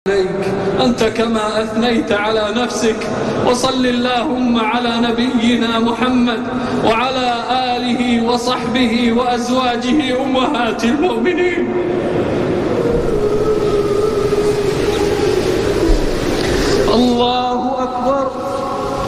عليك أنت كما أثنيت على نفسك. وصل اللهم على نبينا محمد وعلى آله وصحبه وأزواجه أمهات المؤمنين.